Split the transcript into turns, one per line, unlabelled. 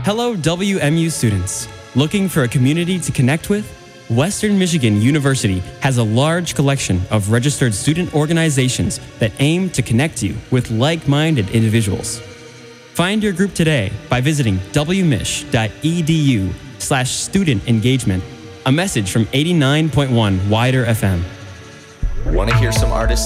Hello, WMU students. Looking for a community to connect with? Western Michigan University has a large collection of registered student organizations that aim to connect you with like-minded individuals. Find your group today by visiting wmich.edu/student engagement. A message from 89.1 Wider FM.
Want to hear some artists